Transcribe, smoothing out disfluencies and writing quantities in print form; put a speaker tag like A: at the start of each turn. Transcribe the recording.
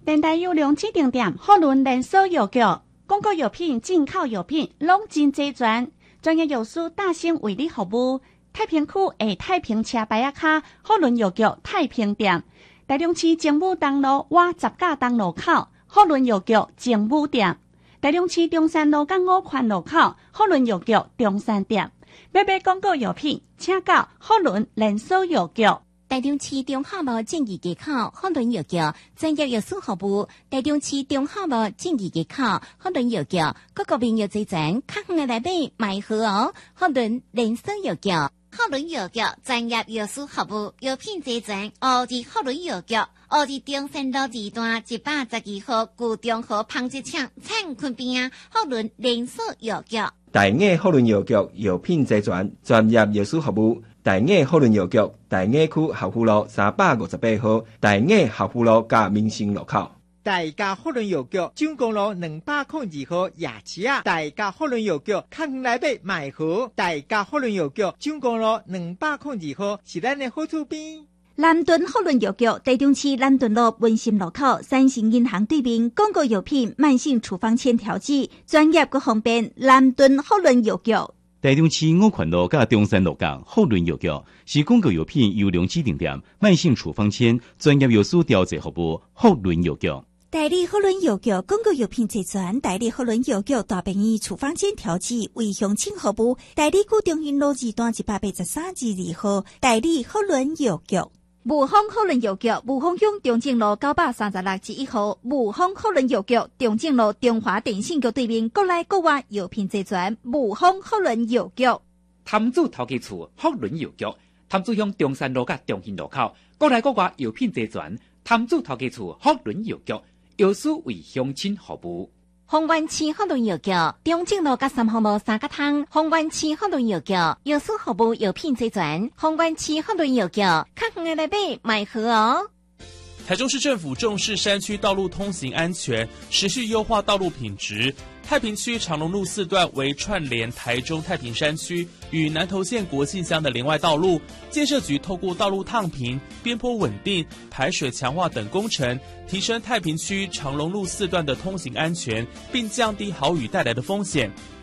A: 电台有2指定点，好轮连锁药局，广告药品、进口药品拢真齐全，专业药师大声为你服务。太平区的太平车牌仔卡，好轮药局太平店，台中市政府东路瓦十架东路口，好轮药局政府店，台中市中山路港5环路口，好轮药局中山店。要买广告药品，请到好轮连锁药局。
B: 台中市中华路正义街口好轮药局专业药师服务。台中市中华路正义街口好轮药局，各个病药齐全，较远的来买买好哦。好轮连锁药局，好轮药局专业药师服务，药品齐全。奥治好轮药局，奥治中山路2段112号旧中和纺织厂灿坤边啊，好轮连锁药局。
C: 大雅好轮药局药品齐全，专业药师服务。大雅好轮药局，大雅区校府路358号，大雅校府路甲民生路口。
D: 大家好轮药局，蔣公路202号夜市啊！大家好轮药局，较远来买买好。大家好轮药局，蔣公路202号是咱的好厝边。
E: 南屯好轮药局，台中市南屯路文心路口三星银行对面，广告药品、慢性处方签调剂，专业佮方便。南屯好轮药局。
F: 台中市5环路甲中山路港好轮药局是广告药品优良指定店，慢性处方签专业药师调剂服务。好轮药局，
E: 代理好轮药局广告药品齐全，代理好轮药局大病院处方签调剂为乡亲服务。代理古中心路2段183至2号，代理好轮药局。武丰好轮药局，武丰乡中正路936至1号，武丰好轮药局，中正路中华电信局对面，国内国外药品齐全。武丰好轮药局，
G: 潭子头家厝好轮药局，潭子乡中山路甲中兴路口，国内国外药品齐全。潭子头家厝好轮药局，药师为乡亲服务。
B: 丰原市好轮药局，中正路甲3号路3角通。丰原市好轮药局，药师服务药品齐全。丰原市好轮药局，较远的来买买好哦。
H: 台中市政府重视山区道路通行安全，持续优化道路品质。太平区长荣路4段为串联台中太平山区与南投县国姓乡的连外道路，建设局透过道路烫平、边坡稳定、排水强化等工程，提升太平区长荣路4段的通行安全，并降低豪雨带来的风险。